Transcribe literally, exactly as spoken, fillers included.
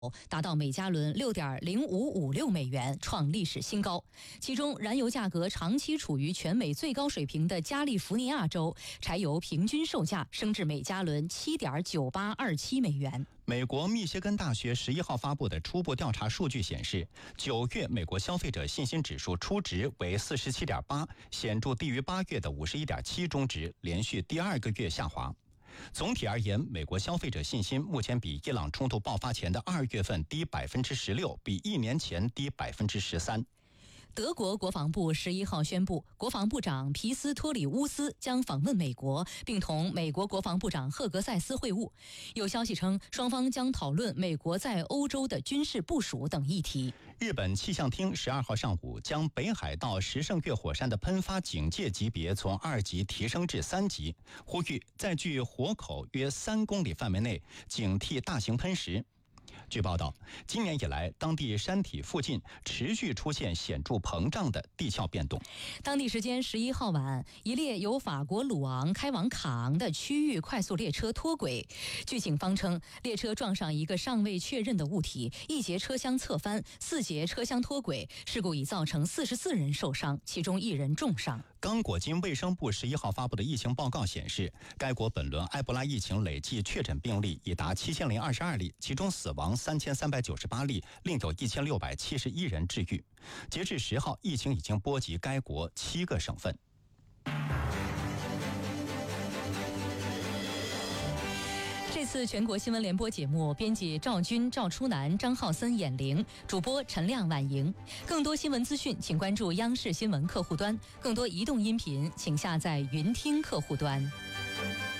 达到每加仑六点零五五六美元，创历史新高。其中，燃油价格长期处于全美最高水平的加利福尼亚州，柴油平均售价升至每加仑七点九八二七美元。 美国密歇根大学十一号发布的初步调查数据显示，九月美国消费者信心指数初值为四十七点八，显著低于八月的五十一点七中值，连续第二个月下滑。总体而言，美国消费者信心目前比伊朗冲突爆发前的二月份低百分之十六，比一年前低百分之十三。 德国国防部十一号宣布，国防部长皮斯托里乌斯将访问美国，并同美国国防部长赫格塞斯会晤。有消息称，双方将讨论美国在欧洲的军事部署等议题。 日本气象厅十二号上午将北海道十胜岳火山的喷发警戒级别从二级提升至三级，呼吁在距火口约三公里范围内警惕大型喷石。据报道，今年以来，当地山体附近持续出现显著膨胀的地壳变动。 当地时间十一号晚，一列由法国鲁昂开往卡昂的区域快速列车脱轨。据警方称，列车撞上一个尚未确认的物体，一节车厢侧翻，四节车厢脱轨。事故已造成四十四人受伤，其中一人重伤。 刚果金卫生部十一号发布的疫情报告显示，该国本轮埃博拉疫情累计确诊病例已达七千零二十二例，其中死亡三千三百九十八例，另有一千六百七十一人治愈。截至十号，疫情已经波及该国七个省份。 这次全国新闻联播节目，编辑赵军、赵初南、张浩森、演玲，主播陈亮、婉莹。更多新闻资讯，请关注央视新闻客户端；更多移动音频，请下载云听客户端。